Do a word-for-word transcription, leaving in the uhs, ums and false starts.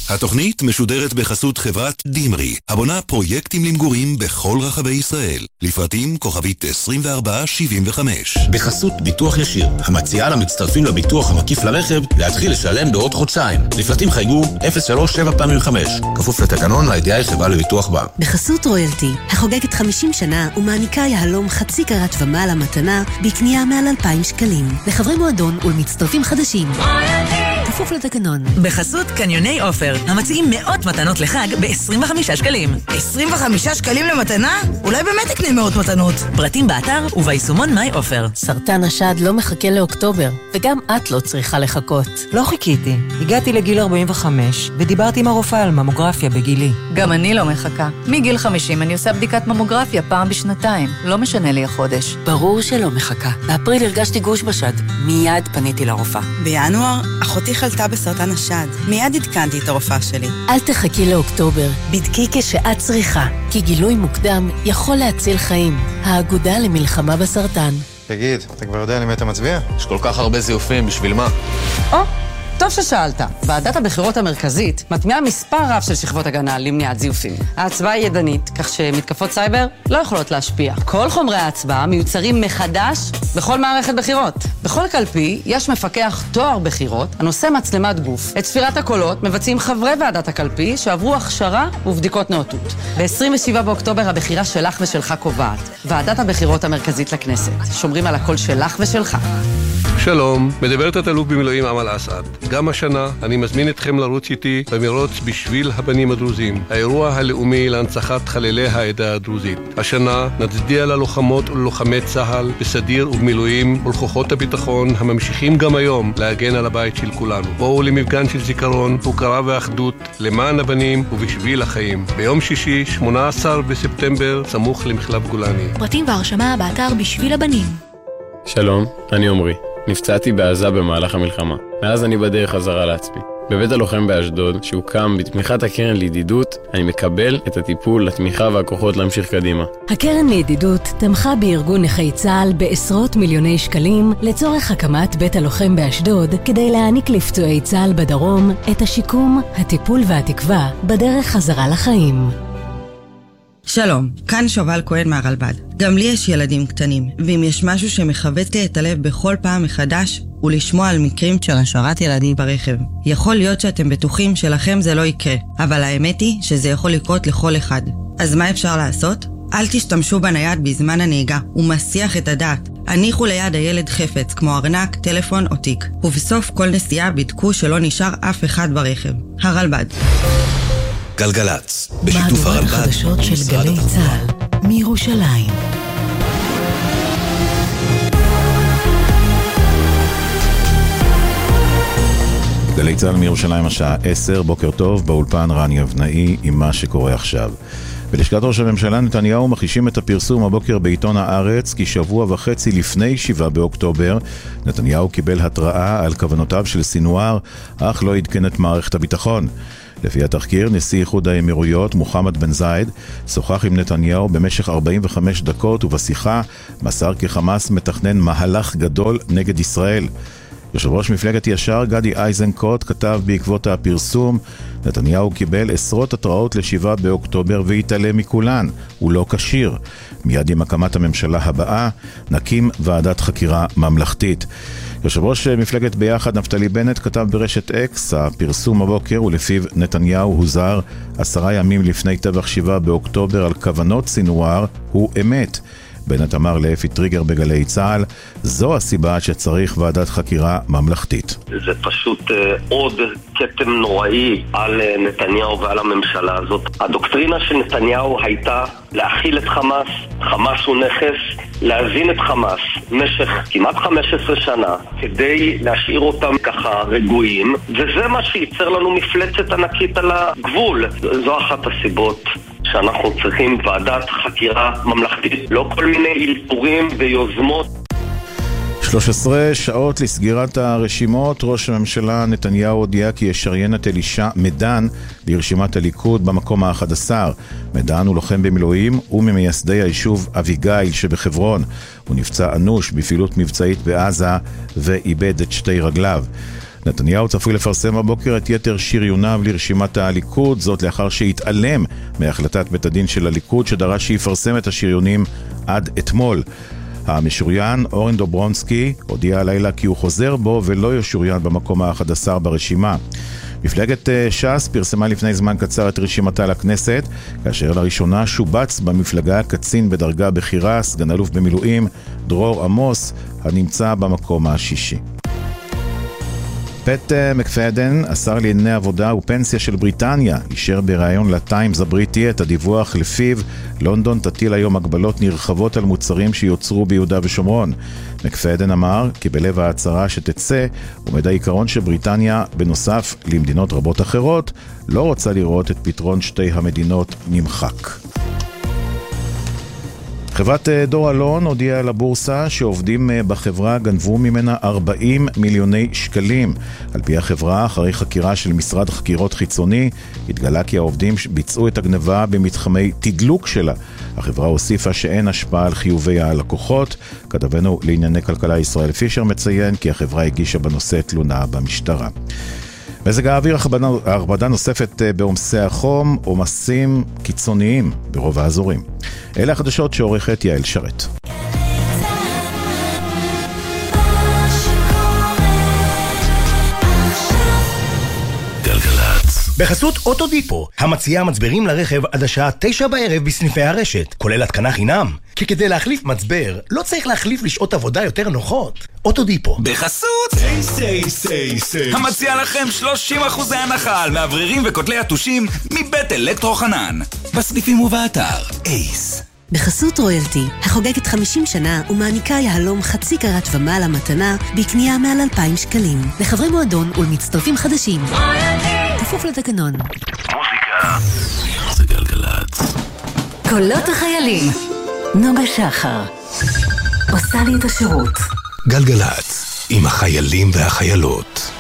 התוכנית משודרת בחסות חברת דימרי, הבונה פרויקטים למגורים בכל רחבי ישראל. לפרטים כוכבית עשרים וארבע שבעים וחמש. בחסות ביטוח ישיר, המציעה למצטרפים לביטוח המקיף לרכב להתחיל לשלם בעוד חודשיים. לפרטים חייגו אפס שלוש שבע פעמים חמש. כפוף לתקנון לידיעה חברה לביטוח בה. בחסות רויאלטי, החוגגת חמישים שנה ומעניקה יהלום חצי קרת ומעלה מתנה בקנייה מעל אלפיים שקלים. לחברי מועדון ולמצטרפים חדשים. כפוף לתקנון. בחסות קניוני אופר, המציעים מאות מתנות לחג ב-עשרים וחמישה שקלים. עשרים וחמישה שקלים למתנה? אולי באמת תקנה מאות מתנות. פרטים באתר וביישומון מיי אופר. סרטן השד לא מחכה לאוקטובר, וגם את לא צריכה לחכות. לא חיכיתי. הגעתי לגיל ארבעים וחמש, ודיברתי עם הרופאה על ממוגרפיה בגילי. גם אני לא מחכה. מגיל חמישים אני עושה בדיקת ממוגרפיה פעם בשנתיים. לא משנה לי החודש. ברור שלא מחכה. באפריל הרגשתי גוש בשד. מיד פניתי לרופאה. בינואר, אחותי חלתה בסרטן השד. מיד עדכנתי את הרופאה שלי. אל תחכי לאוקטובר. בדקי כשאת צריכה, כי גילוי מוקדם יכול להציל חיים. האגודה למלחמה בסרטן. תגיד, אתה כבר יודע למי אתה מצביע? יש כל כך הרבה זיופים, בשביל מה? או, טוב ששאלת. ועדת הבחירות המרכזית מטמיעה מספר רב של שכבות הגנה למניעת זיופים. ההצבעה היא ידנית, כך שמתקפות סייבר לא יכולות להשפיע. כל חומרי ההצבעה מיוצרים מחדש בכל מערכת בחירות. בכל קלפי יש מפקח תואר בחירות הנושא מצלמת גוף. את ספירת הקולות מבצעים חברי ועדת הקלפי שעברו הכשרה ובדיקות נאותות. ב-עשרים ושבעה באוקטובר הבחירה שלך ושלך קובעת. ועדת הבחירות המרכזית לכנסת. שומרים על הקול שלך ושלך. שלום, מדברת התלוף במילואים אמל אסעד. גם השנה אני מזמין אתכם לרוץ איתי במרוץ בשביל הבנים הדרוזים, האירוע הלאומי להנצחת חללי העדה הדרוזית. השנה נצדיע ללוחמות וללוחמי צה"ל בסדיר ובמילואים ולכוחות הביטחון הממשיכים גם היום להגן על הבית של כולנו. בואו למפגן של זיכרון, הוקרה ואחדות למען הבנים ובשביל החיים. ביום שישי, שמונה עשר בספטמבר, סמוך למחלף גולני. פרטים והרשמה באתר בשביל הבנים. שלום, אני עומרי. נפצעתי בעזה במהלך המלחמה. מאז אני בדרך חזרה לעצמי. בבית הלוחם באשדוד, שהוקם בתמיכת הקרן לידידות, אני מקבל את הטיפול, התמיכה והכוחות להמשיך קדימה. הקרן לידידות תמכה בארגון נכי צה"ל בעשרות מיליוני שקלים לצורך הקמת בית הלוחם באשדוד, כדי להעניק לפצועי צה"ל בדרום את השיקום, הטיפול והתקווה בדרך חזרה לחיים. שלום, כאן שובל כהן מהרלב"ד. גם לי יש ילדים קטנים, ואם יש משהו שמחבט לי את הלב בכל פעם מחדש, הוא לשמוע על מקרים של השארת ילדים ברכב. יכול להיות שאתם בטוחים שלכם זה לא יקרה, אבל האמת היא שזה יכול לקרות לכל אחד. אז מה אפשר לעשות? אל תשתמשו בנייד בזמן הנהיגה, הוא מסיח את הדעת. הניחו ליד הילד חפץ, כמו ארנק, טלפון או תיק. ובסוף כל נסיעה בדקו שלא נשאר אף אחד ברכב. הרלב"ד. גלגלץ, בשיתוף הרלב"ד חדשות של גלי צה"ל מירושלים. גלי צה"ל מירושלים השעה עשר, בוקר טוב, באולפן רן יבנאי עם מה שקורה עכשיו. בלשכת ראש הממשלה נתניהו מכחישים את הפרסום הבוקר בעיתון הארץ כי שבוע וחצי לפני שבעה באוקטובר נתניהו קיבל התראה על כוונותיו של סינואר, אך לא עדכן את מערכת הביטחון. לפי התחקיר, נשיא איחוד האמירויות מוחמד בן זייד שוחח עם נתניהו במשך ארבעים וחמש דקות, ובשיחה מסר כי חמאס מתכנן מהלך גדול נגד ישראל. יושב ראש מפלגת ישר גדי איזנקוט כתב בעקבות הפרסום: נתניהו קיבל עשרות התראות לשבעה באוקטובר והתעלם מכולן, הוא לא כשיר. מיד עם הקמת הממשלה הבאה נקים ועדת חקירה ממלכתית. יושב ראש מפלגת ביחד נפתלי בנט כתב ברשת אקס: הפרסום הבוקר ולפיו נתניהו הוזהר עשרה ימים לפני טבח שבעה באוקטובר על כוונות סינואר הוא אמת. בנט אמר לאפי טריגר בגלי צה"ל: זו הסיבה שצריך ועדת חקירה ממלכתית. זה פשוט אה, עוד כתם נוראי על אה, נתניהו ועל הממשלה הזאת. הדוקטרינה של נתניהו הייתה להכיל את חמאס, חמאס הוא נכס, להזין את חמאס משך כמעט חמש עשרה שנה כדי להשאיר אותם ככה רגועים, וזה מה שייצר לנו מפלצת ענקית על הגבול. זו אחת הסיבות שאנחנו צריכים ועדת חקירה ממלכתית, לא כל מיני אלתורים ויוזמות. שלוש עשרה שעות לסגירת הרשימות. ראש הממשלה נתניהו הודיע כי ישריין את אלישע מדן לרשימת הליכוד במקום ה-אחד עשר. מדן הוא לוחם במילואים וממייסדי היישוב אביגיל שבחברון. הוא נפצע אנוש בפעילות מבצעית בעזה ואיבד את שתי רגליו. נתניהו צפוי לפרסם הבוקר את יתר שריוניו לרשימת הליכוד, זאת לאחר שהתעלם מהחלטת בית הדין של הליכוד שדרש שיפרסם את השריונים עד אתמול. המשוריין אורן דוברונסקי הודיע הלילה כי הוא חוזר בו ולא ישוריין במקום ה-אחד עשר ברשימה. מפלגת ש"ס פרסמה לפני זמן קצר את רשימתה לכנסת, כאשר לראשונה שובץ במפלגה קצין בדרגה בכירה, סגן אלוף במילואים דרור עמוס, הנמצא במקום השישי. פט מקפדן, השר לענייני עבודה ופנסיה של בריטניה, אישר בראיון לטיימס הבריטי את הדיווח לפיו לונדון תטיל היום הגבלות נרחבות על מוצרים שיוצרו ביהודה ושומרון. מקפדן אמר כי בלב ההצהרה שתצא עומד העיקרון שבריטניה, בנוסף למדינות רבות אחרות, לא רוצה לראות את פתרון שתי המדינות נמחק. חברת דור אלון הודיעה לבורסה שעובדים בחברה גנבו ממנה ארבעים מיליוני שקלים. על פי החברה, אחרי חקירה של משרד חקירות חיצוני, התגלה כי העובדים ביצעו את הגנבה במתחמי תדלוק שלה. החברה הוסיפה שאין השפעה על חיובי הלקוחות. כתבנו לענייני כלכלה ישראל פישר מציין כי החברה הגישה בנושא תלונה במשטרה. מזג האוויר, הכבדה נוספת בעומסי החום, עומסים קיצוניים ברוב האזורים. אלה החדשות שעורכת יעל שרת. בחסות אוטודיפו, המציעה מצברים לרכב עד השעה תשע בערב בסניפי הרשת, כולל התקנה חינם. כי כדי להחליף מצבר, לא צריך להחליף לשעות עבודה יותר נוחות. אוטודיפו. בחסות סי סי סי סי, המציעה לכם שלושים אחוז הנחה על מאווררים וכותלי התושים מבית אלקטרו חנן. בסניפים ובאתר אייס. בחסות רויאלטי, החוגגת חמישים שנה ומעניקה יהלום חצי קרת ומעלה מתנה בקנייה מעל אלפיים שקלים. לחברי מועדון ולמצטרפים חדשים. רויאלטי! כפוף לתקנון. מוזיקה זה גלגלצ. קולות החיילים. נוגה שחר עושה לי את השירות. גלגלצ עם החיילים והחיילות.